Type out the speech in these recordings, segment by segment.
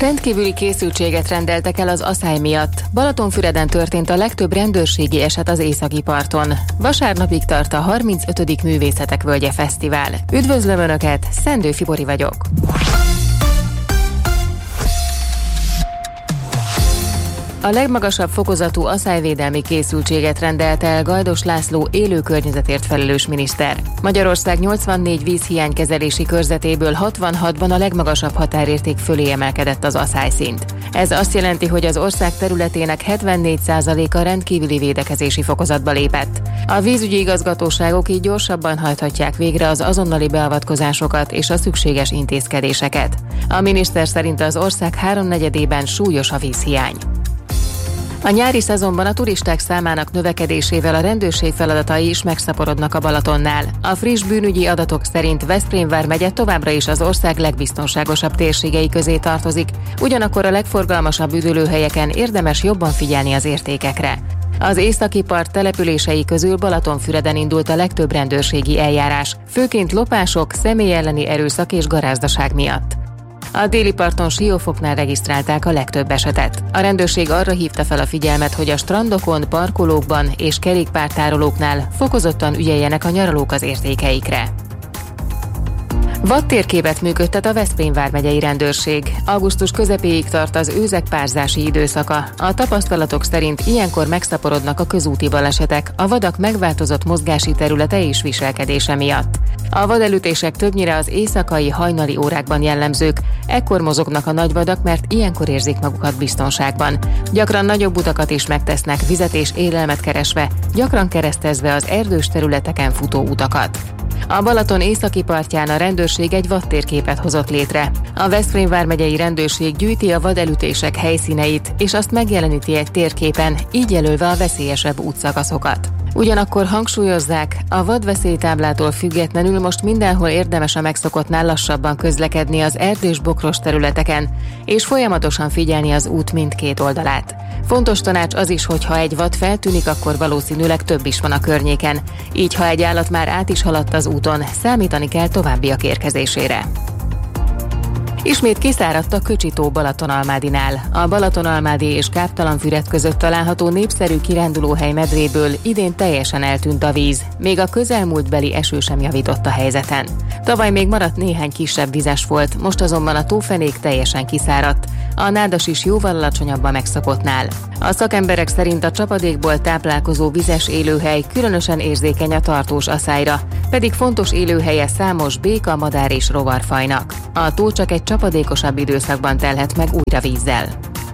Rendkívüli készültséget rendeltek el az aszály miatt. Balatonfüreden történt a legtöbb rendőrségi eset az északi parton. Vasárnapig tart a 35. Művészetek Völgye Fesztivál. Üdvözlöm Önöket, Szendő Fibori vagyok. A legmagasabb fokozatú aszályvédelmi készültséget rendelt el Gajdos László élő környezetért felelős miniszter. Magyarország 84 vízhiánykezelési körzetéből 66-ban a legmagasabb határérték fölé emelkedett az aszályszint. Ez azt jelenti, hogy az ország területének 74%-a rendkívüli védekezési fokozatba lépett. A vízügyi igazgatóságok így gyorsabban hajthatják végre az azonnali beavatkozásokat és a szükséges intézkedéseket. A miniszter szerint az ország 3/4-ében súlyos a vízhiány. A nyári szezonban a turisták számának növekedésével a rendőrség feladatai is megszaporodnak a Balatonnál. A friss bűnügyi adatok szerint Veszprém vármegye továbbra is az ország legbiztonságosabb térségei közé tartozik, ugyanakkor a legforgalmasabb üdülőhelyeken érdemes jobban figyelni az értékekre. Az északi part települései közül Balatonfüreden indult a legtöbb rendőrségi eljárás, főként lopások, személy elleni erőszak és garázdaság miatt. A déli parton Siófoknál regisztrálták a legtöbb esetet. A rendőrség arra hívta fel a figyelmet, hogy a strandokon, parkolókban és kerékpártárolóknál fokozottan ügyeljenek a nyaralók az értékeikre. Vadtérképet működtet a Veszprém vármegyei rendőrség. Augusztus közepéig tart az őzek párzási időszaka. A tapasztalatok szerint ilyenkor megszaporodnak a közúti balesetek, a vadak megváltozott mozgási területe és viselkedése miatt. A vadelütések többnyire az éjszakai, hajnali órákban jellemzők, ekkor mozognak a nagyvadak, mert ilyenkor érzik magukat biztonságban. Gyakran nagyobb utakat is megtesznek vizet és élelmet keresve, gyakran keresztezve az erdős területeken futó utakat. A Balaton északi partján a rendőrség egy vadtérképet hozott létre. A Veszprém vármegyei rendőrség gyűjti a vadelütések helyszíneit, és azt megjeleníti egy térképen, így jelölve a veszélyesebb útszakaszokat. Ugyanakkor hangsúlyozzák, a vadveszélytáblától függetlenül most mindenhol érdemes a megszokottnál lassabban közlekedni az erdős bokros területeken, és folyamatosan figyelni az út mindkét oldalát. Fontos tanács az is, hogy ha egy vad feltűnik, akkor valószínűleg több is van a környéken. Így, ha egy állat már át is haladt az úton, számítani kell továbbiak érkezésére. Ismét kiszáradt a Köcsi-tó Balatonalmádinál. A Balatonalmádi és Káptalanfüred között található népszerű kirándulóhely medréből idén teljesen eltűnt a víz, még a közelmúltbeli eső sem javított a helyzeten. Tavaly még maradt néhány kisebb vizes volt, most azonban a tófenék teljesen kiszáradt. A nádas is jóval alacsonyabb a megszokottnál. A szakemberek szerint a csapadékból táplálkozó vizes élőhely különösen érzékeny a tartós aszályra, pedig fontos élőhelye számos béka, madár és rovarfajnak. A tó csak egy csapadékosabb időszakban telhet meg újra vízzel.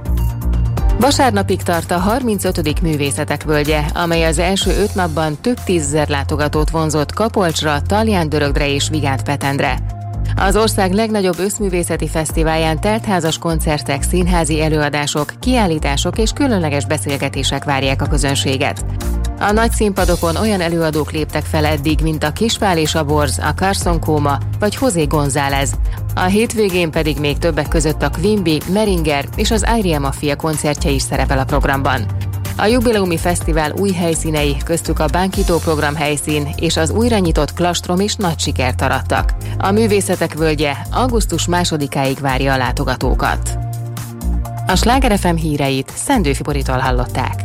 Vasárnapig tart a 35. Művészetek Völgye, amely az első 5 napban több 10 000 látogatót vonzott Kapolcsra, Talján-Dörögre és Vigánt-Petendre. Az ország legnagyobb összművészeti fesztiválján teltházas koncertek, színházi előadások, kiállítások és különleges beszélgetések várják a közönséget. A nagy színpadokon olyan előadók léptek fel eddig, mint a Kisfál és a Borz, a Carson Coma vagy José González. A hétvégén pedig még többek között a Quimby, Meringer és az Airia Mafia koncertje is szerepel a programban. A jubileumi fesztivál új helyszínei, köztük a Bánkító program helyszín és az újra nyitott Klastrom is nagy sikert arattak. A Művészetek Völgye augusztus 2-áig várja a látogatókat. A Sláger FM híreit Szendő Fiboritól hallották.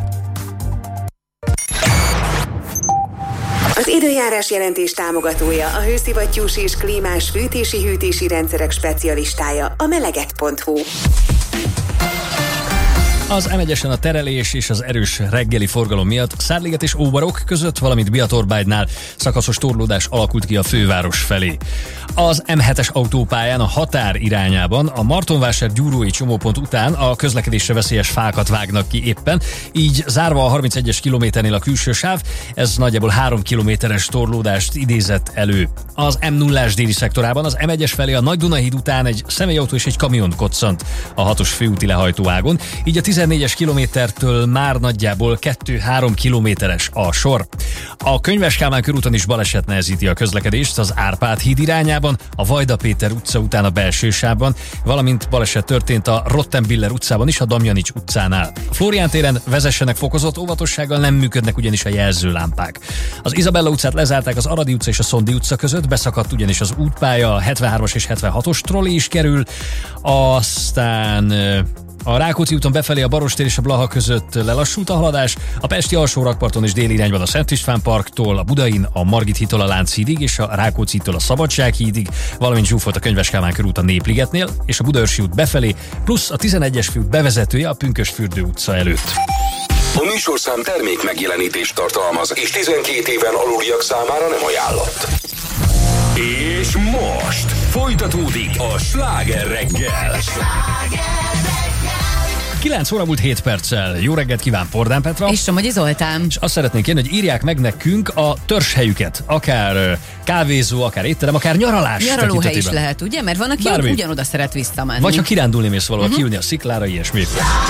Az időjárás jelentés támogatója, a hőszivattyús és klímás fűtési-hűtési rendszerek specialistája, a melegett.hu. Az M1-esen a terelés és az erős reggeli forgalom miatt Szárliget és Óbarok között, valamint Biatorbágynál szakaszos torlódás alakult ki a főváros felé. Az M7-es autópályán a határ irányában a Martonvásár-gyúrói csomópont után a közlekedésre veszélyes fákat vágnak ki éppen, így zárva a 31-es kilométernél a külső sáv, ez nagyjából 3 kilométeres torlódást idézett elő. Az M0-ás déli szektorában az M1-es felé a Nagy-Dunahíd után egy személyautó és egy kamion koccant a 6-os főúti lehajtóágon, így a 14-es kilométertől már nagyjából 2-3 kilométeres a sor. A Könyves Kálmán körúton is baleset nehezíti a közlekedést az Árpád híd irányában, a Vajda Péter utca után a belső sávban, valamint baleset történt a Rottenbiller utcában is, a Damjanics utcánál. A Flórián téren vezessenek fokozott óvatossággal, nem működnek ugyanis a jelzőlámpák. Az Izabella utcát lezárták az Aradi utca és a Szondi utca között, beszakadt ugyanis az útpálya, a 73-as és 76-os trolli is kerül, aztán a Rákóczi úton befelé a Barostér és a Blaha között lelassult a haladás, a pesti alsórakparton és déli irányban a Szent István parktól, a Budain a Margit hídtól a Lánchídig és a Rákóczitól a Szabadsághídig, valamint zsúfolt a Könyves Kálmán körút a Népligetnél és a Budaörsi út befelé, plusz a 11-es fő bevezetője a Pünkösdfürdő utca előtt. A műsorszám termék megjelenítést tartalmaz, és 12 éven aluliak számára nem ajánlott. És most folytatódik a Sláger reggel. 9 óra múlt 7 perccel. Jó reggelt kíván Pordán Petra. És Somogyi Zoltán. És azt szeretnénk kérni, hogy írják meg nekünk a törzshelyüket. Akár kávézó, akár étterem, akár nyaralás. Nyaralóhely is lehet, ugye? Mert van, aki ugyanoda szeret visszamenni. Vagy ha kirándulni mész valahol, kiülni a sziklára, ilyesmi.